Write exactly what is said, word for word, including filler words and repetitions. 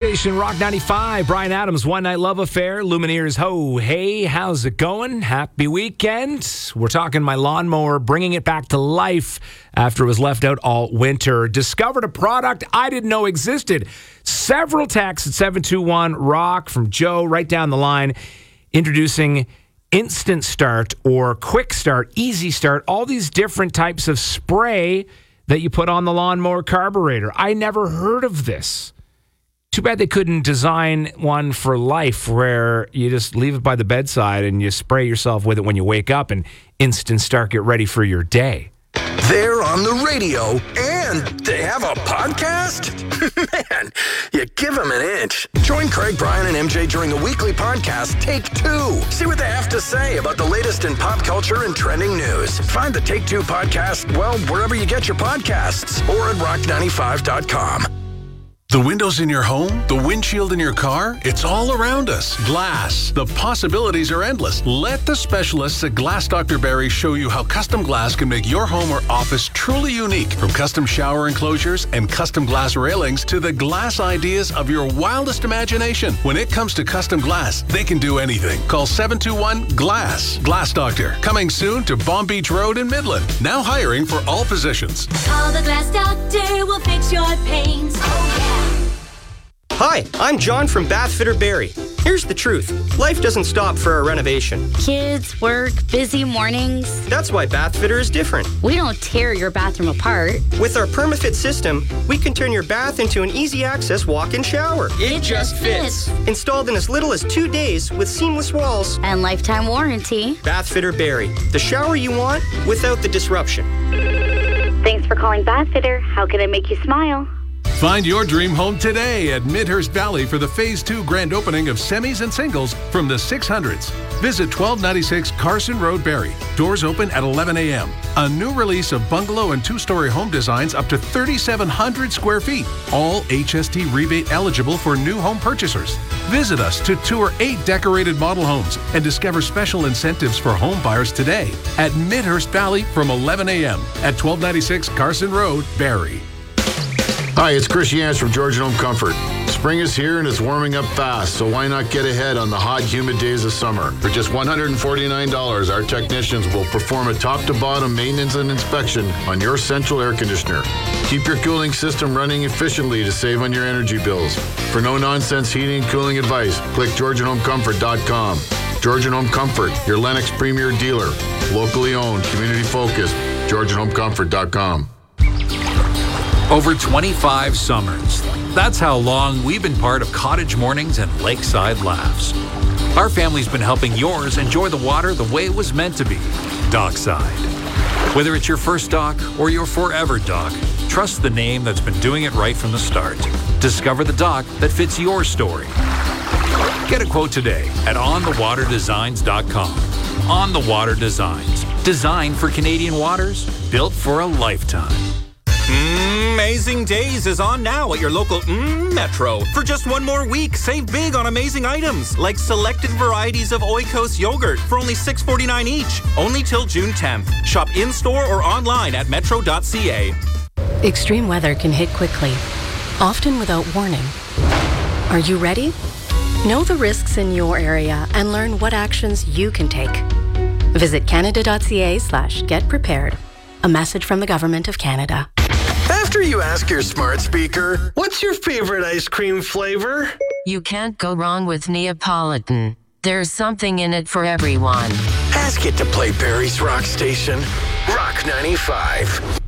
Station, Rock ninety-five. Bryan Adams, One Night Love Affair. Lumineers, Ho, hey, how's it going? Happy weekend. We're talking my lawnmower, bringing it back to life after it was left out all winter. Discovered a product I didn't know existed. Several texts at seven two one rock from Joe right down the line, introducing Instant Start or Quick Start, Easy Start, all these different types of spray that you put on the lawnmower carburetor. I never heard of this. Too bad they couldn't design one for life where you just leave it by the bedside and you spray yourself with it when you wake up and instant start, get ready for your day. They're on the radio and they have a podcast? Man, you give them an inch. Join Craig, Bryan, and M J during the weekly podcast Take Two. See what they have to say about the latest in pop culture and trending news. Find the Take Two podcast, well, wherever you get your podcasts or at rock ninety-five dot com. The windows in your home, the windshield in your car, it's all around us. Glass. The possibilities are endless. Let the specialists at Glass Doctor Barry show you how custom glass can make your home or office truly unique. From custom shower enclosures and custom glass railings to the glass ideas of your wildest imagination. When it comes to custom glass, they can do anything. Call seven two one glass. Glass Doctor. Coming soon to Bomb Beach Road in Midland. Now hiring for all positions. Call the Glass Doctor, we'll fix your pains. Oh, yeah. Hi, I'm John from Bath Fitter Barry. Here's the truth. Life doesn't stop for a renovation. Kids, work, busy mornings. That's why Bath Fitter is different. We don't tear your bathroom apart. With our PermaFit system, we can turn your bath into an easy-access walk-in shower. It, it just fits. fits. Installed in as little as two days with seamless walls. And lifetime warranty. Bath Fitter Barry. The shower you want without the disruption. Thanks for calling Bath Fitter. How can I make you smile? Find your dream home today at Midhurst Valley for the Phase two grand opening of semis and singles from the six hundreds. Visit twelve ninety-six Carson Road, Barrie. Doors open at eleven a.m. A new release of bungalow and two-story home designs up to thirty-seven hundred square feet. All H S T rebate eligible for new home purchasers. Visit us to tour eight decorated model homes and discover special incentives for home buyers today at Midhurst Valley from eleven a.m. at twelve ninety-six Carson Road, Barrie. Hi, it's Chris Yance from Georgian Home Comfort. Spring is here and it's warming up fast, so why not get ahead on the hot, humid days of summer? For just one hundred forty-nine dollars, our technicians will perform a top-to-bottom maintenance and inspection on your central air conditioner. Keep your cooling system running efficiently to save on your energy bills. For no-nonsense heating and cooling advice, click georgian home comfort dot com. Georgian Home Comfort, your Lennox premier dealer. Locally owned, community-focused, georgian home comfort dot com. Over twenty-five summers. That's how long we've been part of Cottage Mornings and Lakeside Laughs. Our family's been helping yours enjoy the water the way it was meant to be, dockside. Whether it's your first dock or your forever dock, trust the name that's been doing it right from the start. Discover the dock that fits your story. Get a quote today at on the water designs dot com. On the Water Designs. Designed for Canadian waters, built for a lifetime. Amazing Days is on now at your local mm, Metro. For just one more week, save big on amazing items like selected varieties of Oikos yogurt for only six forty-nine each. Only till June tenth. Shop in-store or online at metro dot c a. Extreme weather can hit quickly, often without warning. Are you ready? Know the risks in your area and learn what actions you can take. Visit canada dot c a slash get prepared. A message from the Government of Canada. After you ask your smart speaker, what's your favorite ice cream flavor? You can't go wrong with Neapolitan. There's something in it for everyone. Ask it to play Barrie's Rock Station, Rock ninety-five.